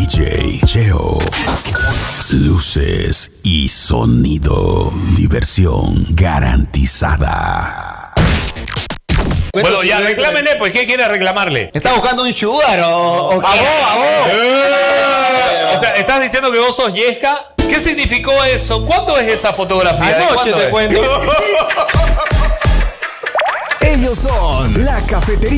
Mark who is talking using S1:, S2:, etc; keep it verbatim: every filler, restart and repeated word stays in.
S1: D J Cheo. Luces y sonido. Diversión garantizada.
S2: Bueno, ya, reclámenle, pues, ¿qué quiere reclamarle?
S3: ¿Está buscando un sugar o, o qué?
S2: ¡A vos, a vos! Eh, o sea, ¿estás diciendo que vos sos Yesca? ¿Qué significó eso? ¿Cuándo es esa fotografía?
S3: Anoche te
S2: es?
S3: cuento.
S1: Ellos son la cafetería